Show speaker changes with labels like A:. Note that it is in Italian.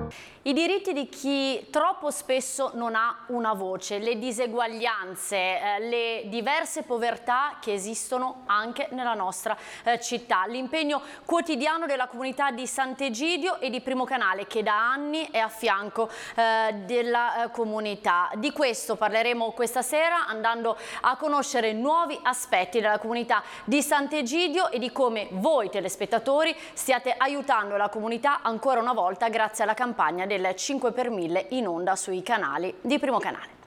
A: I diritti di chi troppo spesso non ha una voce, le diseguaglianze, le diverse povertà che esistono anche nella nostra città, l'impegno quotidiano della comunità di Sant'Egidio e di Primo Canale che da anni è a fianco della comunità. Di questo parleremo questa sera andando a conoscere nuovi aspetti della comunità di Sant'Egidio e di come voi telespettatori stiate aiutando la comunità ancora una volta grazie alla campagna del 5 per 1000 in onda sui canali di Primo Canale.